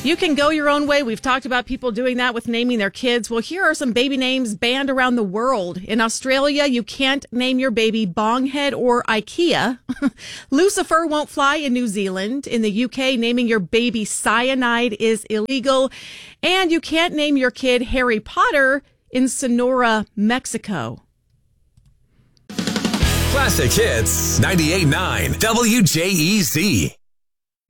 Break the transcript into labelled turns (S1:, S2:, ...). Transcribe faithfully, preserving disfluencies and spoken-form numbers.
S1: You can go your own way. We've talked about people doing that with naming their kids. Well, here are some baby names banned around the world. In Australia, you can't name your baby Bonghead or IKEA. Lucifer won't fly in New Zealand. In the U K, naming your baby Cyanide is illegal. And you can't name your kid Harry Potter in Sonora, Mexico.
S2: Classic Hits ninety-eight point nine W J E Z.